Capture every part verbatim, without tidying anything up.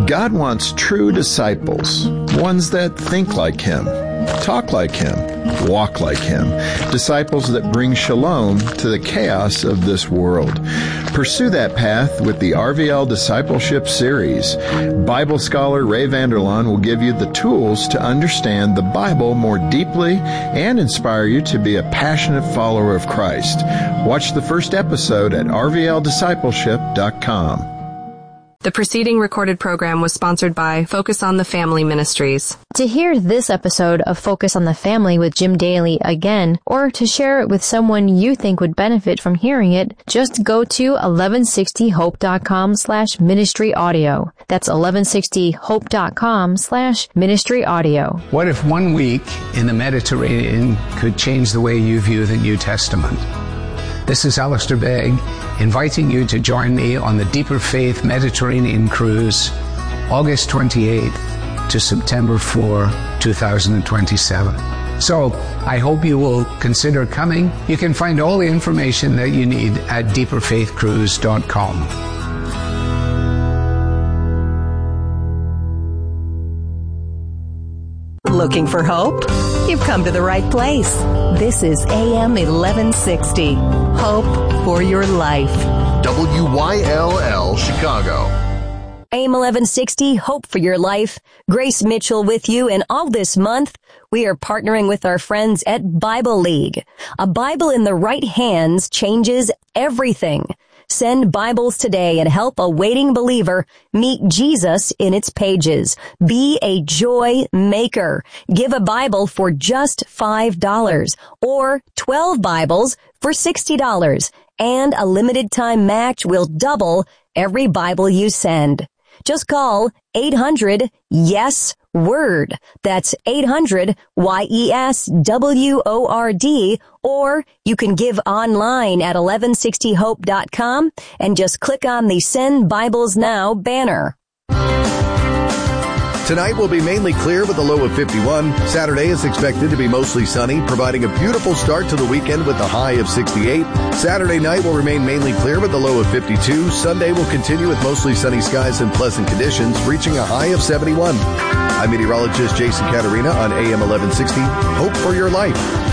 God wants true disciples, ones that think like Him, talk like Him, walk like Him, disciples that bring shalom to the chaos of this world. Pursue that path with the R V L Discipleship Series. Bible scholar Ray Vander Laan will give you the tools to understand the Bible more deeply and inspire you to be a passionate follower of Christ. Watch the first episode at r v l discipleship dot com. The preceding recorded program was sponsored by Focus on the Family Ministries. To hear this episode of Focus on the Family with Jim Daly again, or to share it with someone you think would benefit from hearing it, just go to eleven sixty hope dot com slash ministry audio. That's eleven sixty hope dot com slash ministry audio. What if one week in the Mediterranean could change the way you view the New Testament? This is Alistair Begg, inviting you to join me on the Deeper Faith Mediterranean Cruise, August twenty-eighth to September fourth, twenty twenty-seven. So, I hope you will consider coming. You can find all the information that you need at deeper faith cruise dot com. Looking for hope? You've come to the right place. This is A M eleven sixty. Hope for your life. W Y L L Chicago. A M eleven sixty, Hope for Your Life. Grace Mitchell with you, and all this month, we are partnering with our friends at Bible League. A Bible in the right hands changes everything. Send Bibles today and help a waiting believer meet Jesus in its pages. Be a joy maker. Give a Bible for just five dollars or twelve Bibles for sixty dollars. And a limited time match will double every Bible you send. Just call eight hundred yes word. That's eight hundred Y E S W O R D, or you can give online at eleven sixty hope dot com and just click on the Send Bibles Now banner. Tonight will be mainly clear with a low of fifty-one. Saturday is expected to be mostly sunny, providing a beautiful start to the weekend with a high of sixty-eight. Saturday night will remain mainly clear with a low of fifty-two. Sunday will continue with mostly sunny skies and pleasant conditions, reaching a high of seventy-one. I'm meteorologist Jason Caterina on A M eleven sixty. Hope for your life.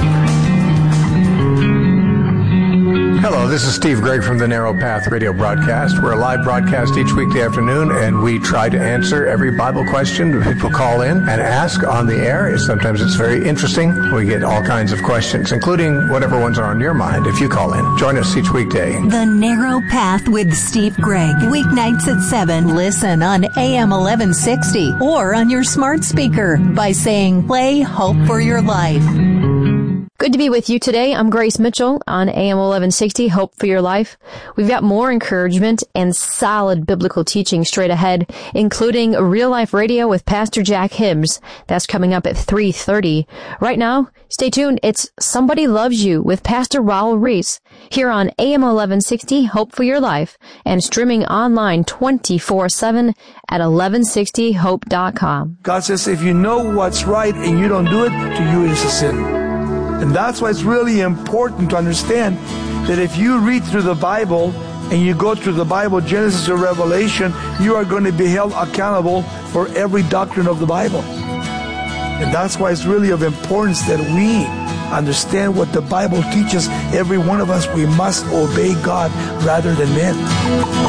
Hello, this is Steve Gregg from the Narrow Path Radio Broadcast. We're a live broadcast each weekday afternoon, and we try to answer every Bible question people call in and ask on the air. Sometimes it's very interesting. We get all kinds of questions, including whatever ones are on your mind if you call in. Join us each weekday. The Narrow Path with Steve Gregg. Weeknights at seven. Listen on A M eleven sixty or on your smart speaker by saying, play Hope for Your Life. Good to be with you today. I'm Grace Mitchell on A M eleven sixty, Hope for Your Life. We've got more encouragement and solid biblical teaching straight ahead, including Real Life Radio with Pastor Jack Hibbs. That's coming up at three thirty. Right now, stay tuned. It's Somebody Loves You with Pastor Raul Reese here on A M eleven sixty, Hope for Your Life, and streaming online twenty-four seven at eleven sixty hope dot com. God says if you know what's right and you don't do it, to you it is a sin. And that's why it's really important to understand that if you read through the Bible and you go through the Bible, Genesis to Revelation, you are going to be held accountable for every doctrine of the Bible. And that's why it's really of importance that we understand what the Bible teaches. Every one of us, we must obey God rather than men.